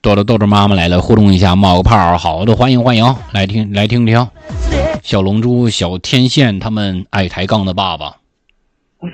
豆豆妈妈来了，互动一下，冒个泡。好的，欢迎来听听小龙珠、小天线他们爱抬杠的爸爸。